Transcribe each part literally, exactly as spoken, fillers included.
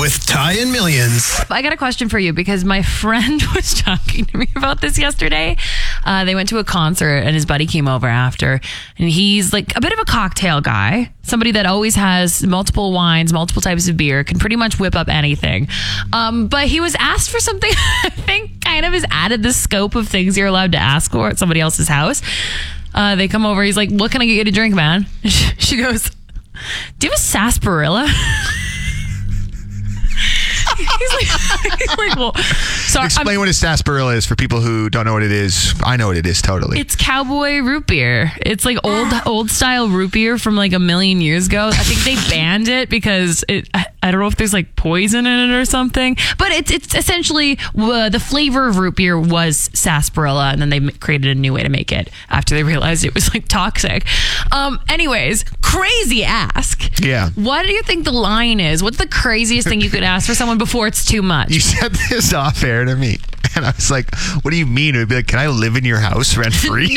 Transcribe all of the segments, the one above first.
with Ty and Millions. I got a question for you because my friend was talking to me about this yesterday. Uh, they went to a concert and his buddy came over after, and he's like a bit of a cocktail guy, somebody that always has multiple wines, multiple types of beer, can pretty much whip up anything. Um, but he was asked for something I think kind of has added the scope of things you're allowed to ask for at somebody else's house. Uh, they come over, he's like, what can I get you to drink, man? She goes, do you have a sarsaparilla? He's like, he's like, well, sorry. Explain I'm, what a sarsaparilla is for people who don't know what it is. I know what it is totally. It's cowboy root beer. It's like old, old style root beer from like a million years ago. I think they banned it because it. I, I don't know if there's like poison in it or something. But it's it's essentially uh, the flavor of root beer was sarsaparilla, and then they created a new way to make it after they realized it was like toxic. Um. Anyways, crazy ask. Yeah. What do you think the line is? What's the craziest thing you could ask for someone before it's too much? You said this off air to me, and I was like, what do you mean? It would be like, can I live in your house rent free?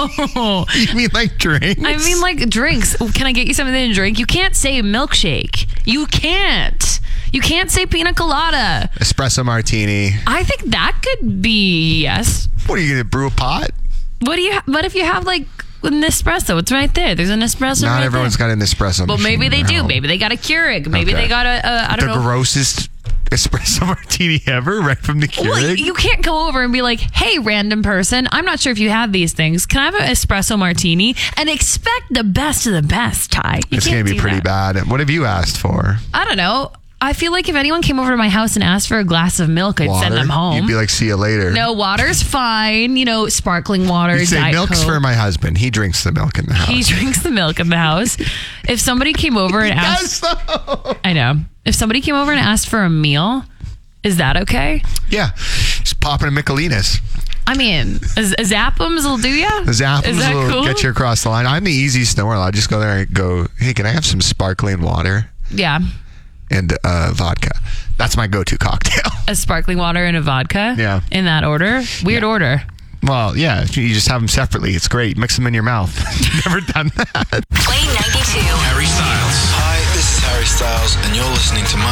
No. You mean like drinks? I mean like drinks. Can I get you something to drink? You can't say milkshake. You can't. You can't say pina colada. Espresso martini. I think that could be yes. What are you going to brew a pot? What do you? Ha- what if you have like an espresso? It's right there. There's an espresso. Not right everyone's there. got an espresso. Well, machine maybe they in their do. home. Maybe they got a Keurig. Maybe Okay. they got a. a I don't the know. grossest espresso martini ever, right from the Keurig. Well, you can't come over and be like, hey, random person, I'm not sure if you have these things. Can I have an espresso martini? And expect the best of the best, Ty. You it's can't going to be do pretty that. bad. What have you asked for? I don't know. I feel like if anyone came over to my house and asked for a glass of milk, I'd Water? send them home. You'd be like, see you later. No, water's fine. You know, sparkling water. You'd say, Diet milk's Coke. for my husband. He drinks the milk in the house. He drinks the milk in the house. If somebody came over and asked, Yes, though. I know. If somebody came over and asked for a meal, is that okay? Yeah. Just popping a Michelinas. I mean, a, a Zappums will do ya? The Zappums Is that will cool? get you across the line. I'm the easiest in the world. I just go there and go, hey, can I have some sparkling water Yeah. and uh, vodka? That's my go-to cocktail. A sparkling water and a vodka? Yeah. In that order? Weird Yeah. order. Well, yeah, you just have them separately. It's great. Mix them in your mouth. Never done that. Play ninety-two. Harry Styles. Hi, this is Harry Styles, and you're listening to my